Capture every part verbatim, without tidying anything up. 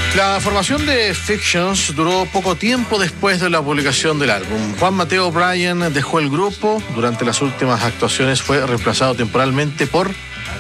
La formación de Fictions duró poco tiempo después de la publicación del álbum. Juan Mateo Bryan dejó el grupo. Durante las últimas actuaciones fue reemplazado temporalmente por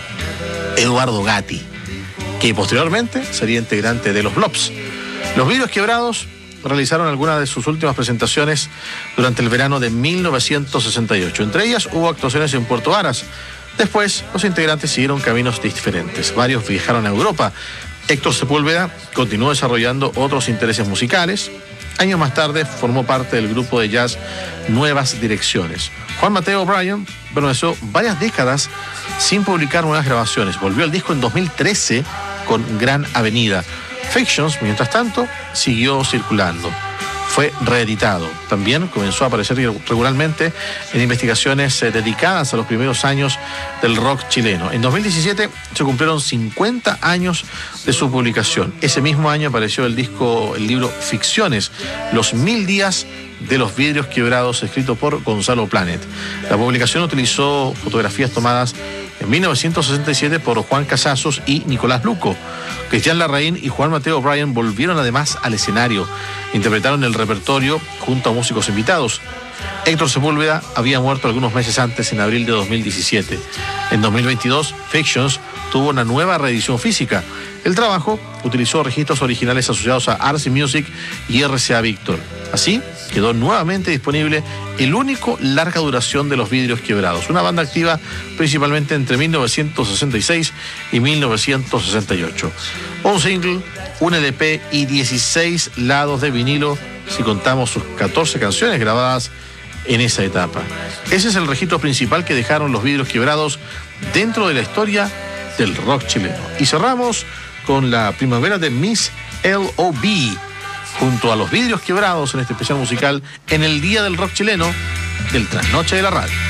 Eduardo Gatti, que posteriormente sería integrante de los Blobs. Los Vidrios Quebrados realizaron algunas de sus últimas presentaciones durante el verano de mil novecientos sesenta y ocho. Entre ellas hubo actuaciones en Puerto Varas. Después, los integrantes siguieron caminos diferentes. Varios viajaron a Europa. Héctor Sepúlveda continuó desarrollando otros intereses musicales. Años más tarde formó parte del grupo de jazz Nuevas Direcciones. Juan Mateo Bryan permaneció varias décadas sin publicar nuevas grabaciones. Volvió al disco en dos mil trece con Gran Avenida. Fictions, mientras tanto, siguió circulando. Fue reeditado. También comenzó a aparecer regularmente en investigaciones eh, dedicadas a los primeros años del rock chileno. En dos mil diecisiete se cumplieron cincuenta años de su publicación. Ese mismo año apareció el disco, el libro Ficciones, Los Mil Días de los Vidrios Quebrados, escrito por Gonzalo Planet. La publicación utilizó fotografías tomadas en mil novecientos sesenta y siete por Juan Casazos y Nicolás Luco. Cristian Larraín y Juan Mateo Bryan volvieron además al escenario. Interpretaron el repertorio junto a músicos invitados. Héctor Sepúlveda había muerto algunos meses antes, en abril de dos mil diecisiete. En dos mil veintidós, Fictions tuvo una nueva reedición física. El trabajo utilizó registros originales asociados a Arce Music y R C A Víctor. Así quedó nuevamente disponible el único larga duración de los Vidrios Quebrados, una banda activa principalmente entre mil novecientos sesenta y seis y mil novecientos sesenta y ocho. Un single, un L P y dieciséis lados de vinilo, si contamos sus catorce canciones grabadas en esa etapa. Ese es el registro principal que dejaron los Vidrios Quebrados dentro de la historia del rock chileno. Y cerramos con la primavera de Miss L O B, junto a los Vidrios Quebrados en este especial musical en el Día del Rock Chileno del Trasnoche de la Radio.